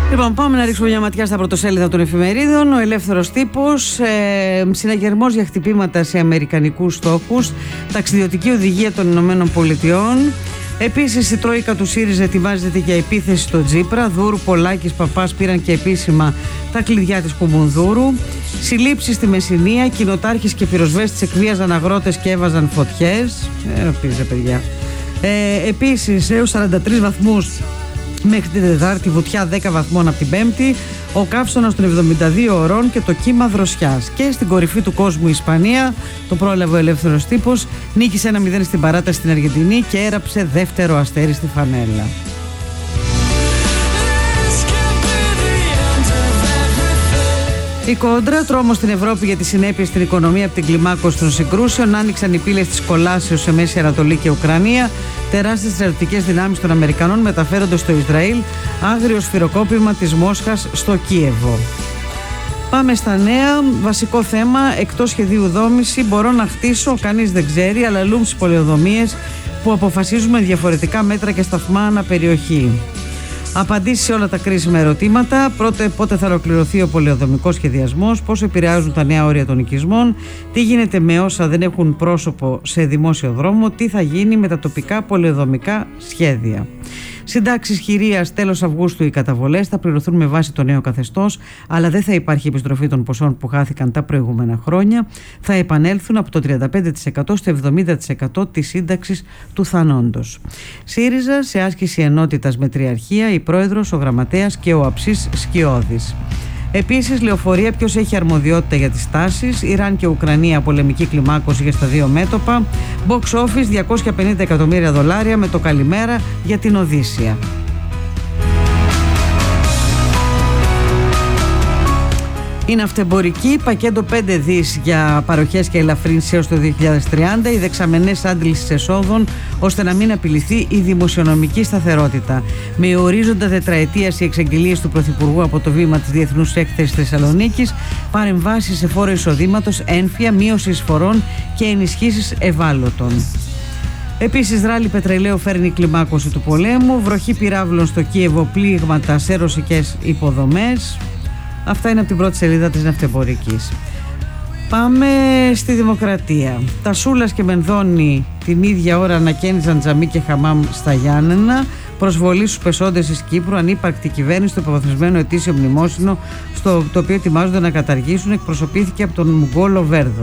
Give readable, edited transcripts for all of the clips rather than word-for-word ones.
Λοιπόν, πάμε να ρίξουμε μια ματιά στα πρωτοσέλιδα των εφημερίδων. Ο Ελεύθερος Τύπος, συναγερμός για χτυπήματα σε αμερικανικούς στόχους, ταξιδιωτική οδηγία των Ηνωμένων Πολιτειών. Επίσης, η Τρόικα του ΣΥΡΙΖΑ ετοιμάζεται για επίθεση στο Τζίπρα. Δούρου, Πολάκης, Παπάς πήραν και επίσημα τα κλειδιά της Κουμουνδούρου. Συλλήψεις στη Μεσσηνία, κοινοτάρχες και πυροσβέστες εκβίαζαν αγρότες και έβαζαν φωτιές. Πίζε, παιδιά. Επίσης, έως 43 βαθμούς μέχρι την Τετάρτη, βουτιά 10 βαθμών από την Πέμπτη, ο καύσωνας των 72 ωρών και το κύμα δροσιάς. Και στην κορυφή του κόσμου η Ισπανία, το πρόλαβε ο Ελεύθερος Τύπος, νίκησε 1-0 στην παράταση στην Αργεντινή και έραψε δεύτερο αστέρι στη φανέλα. Η Κόντρα, τρόμος στην Ευρώπη για τις συνέπειες στην οικονομία από την κλιμάκωση των συγκρούσεων. Άνοιξαν οι πύλες της κολάσεως σε Μέση Ανατολή και Ουκρανία. Τεράστιες στρατιωτικές δυνάμεις των Αμερικανών μεταφέρονται στο Ισραήλ. Άγριο σφυροκόπημα της Μόσχας στο Κίεβο. Πάμε στα νέα. Βασικό θέμα, εκτός σχεδίου δόμηση, μπορώ να χτίσω, κανείς δεν ξέρει, αλλά λούμψη πολεοδομίες που αποφασίζουμε διαφορετικά μέτρα και σταθμά ανά περιοχή. Απαντήσεις σε όλα τα κρίσιμα ερωτήματα. Πρώτα, πότε θα ολοκληρωθεί ο πολεοδομικός σχεδιασμός, πώς επηρεάζουν τα νέα όρια των οικισμών, τι γίνεται με όσα δεν έχουν πρόσωπο σε δημόσιο δρόμο, τι θα γίνει με τα τοπικά πολεοδομικά σχέδια. Συντάξεις χειρίας τέλος Αυγούστου οι καταβολές θα πληρωθούν με βάση το νέο καθεστώς, αλλά δεν θα υπάρχει επιστροφή των ποσών που χάθηκαν τα προηγούμενα χρόνια. Θα επανέλθουν από το 35% στο 70% της σύνταξης του θανόντος. ΣΥΡΙΖΑ σε άσκηση ενότητας με τριαρχία, η πρόεδρος, ο γραμματέας και ο αψής Σκιώδης. Επίσης, λεωφορεία, ποιος έχει αρμοδιότητα για τις τάσεις. Ιράν και Ουκρανία, πολεμική κλιμάκωση για στα δύο μέτωπα. Box office, $250 εκατομμύρια με το καλημέρα για την Οδύσσεια. Είναι αυτεμπορική, πακέτο 5 δις για παροχές και ελαφρύνσεις έως το 2030, οι δεξαμενές άντλησης εσόδων ώστε να μην απειληθεί η δημοσιονομική σταθερότητα. Με ορίζοντα τετραετίας οι εξαγγελίες του Πρωθυπουργού από το βήμα της Διεθνούς Έκθεσης Θεσσαλονίκης, παρεμβάσεις σε φόρο εισοδήματος, ένφια, μείωση εισφορών και ενισχύσεις ευάλωτων. Επίσης, ράλι πετρελαίου φέρνει κλιμάκωση του πολέμου, βροχή πυράβλων στο Κίεβο, πλήγματα σε ρωσικές υποδομές. Αυτά είναι από την πρώτη σελίδα της ναυτεμπορικής. Πάμε στη Δημοκρατία. Τα Σούλας και Μενδώνη την ίδια ώρα ανακαίνιζαν τζαμί και χαμάμ στα Γιάννενα. Προσβολή στους πεσόντες της Κύπρου, ανύπαρκτη κυβέρνηση στο υποβαθμισμένο ετήσιο μνημόσυνο, το οποίο ετοιμάζονται να καταργήσουν, εκπροσωπήθηκε από τον Μουγκόλο Βέρδο.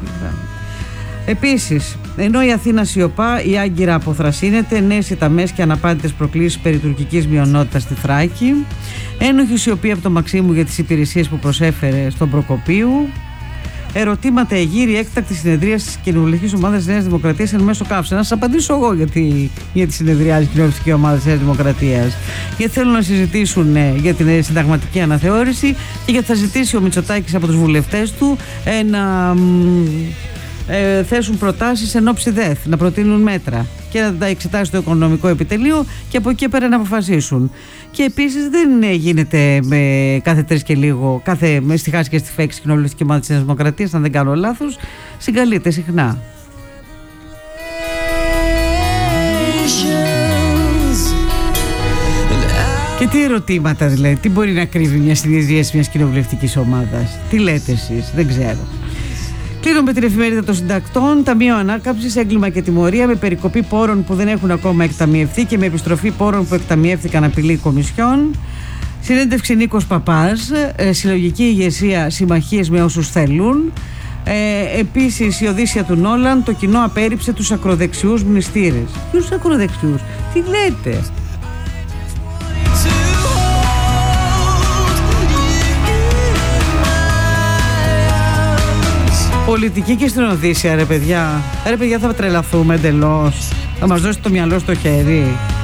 Επίσης, ενώ η Αθήνα σιωπά, η Άγκυρα αποθρασύνεται, νέες ηταμές και αναπάντητες προκλήσεις περί τουρκικής μειονότητας στη Θράκη. Ένοχη σιωπή από το Μαξίμου για τις υπηρεσίες που προσέφερε στον Προκοπίου. Ερωτήματα εγείρη έκτακτη συνεδρία της κοινοβουλευτικής ομάδας της Νέας Δημοκρατίας εν μέσω καύση. Να σας απαντήσω εγώ για τη συνεδρία της κοινοβουλευτικής ομάδας της Νέας Δημοκρατίας. Γιατί θέλουν να συζητήσουν για την συνταγματική αναθεώρηση και γιατί θα ζητήσει ο Μητσοτάκης από τους βουλευτές του να θέσουν προτάσεις εν ώψη ΔΕΘ, να προτείνουν μέτρα και να τα εξετάσει το Οικονομικό Επιτελείο και από εκεί πέρα να αποφασίσουν. Και επίσης δεν γίνεται με κάθε τρεις και λίγο, με στιχάση και στη φέξη κοινοβουλευτική ομάδα της Νέας Δημοκρατίας, αν δεν κάνω λάθος, συγκαλείται συχνά. Και τι ερωτήματα δηλαδή, τι μπορεί να κρύβει μια συνεδρίαση μιας κοινοβουλευτικής ομάδας, τι λέτε εσείς, δεν ξέρω. Κλείνω με την εφημερίδα των συντακτών. Ταμείο Ανάκαμψης, έγκλημα και τιμωρία με περικοπή πόρων που δεν έχουν ακόμα εκταμιευθεί και με επιστροφή πόρων που εκταμιεύθηκαν, απειλή Κομισιόν. Συνέντευξη Νίκος Παπάς. Συλλογική ηγεσία, συμμαχίες με όσους θέλουν. Επίσης, η Οδύσσεια του Νόλαν. Το κοινό απέρριψε τους ακροδεξιούς μνηστήρες. Ποιους ακροδεξιούς, τι λέτε? Πολιτική και στην Οδύσσεια, ρε παιδιά. Ρε παιδιά, θα τρελαθούμε εντελώς. Θα μας δώσει το μυαλό στο χέρι.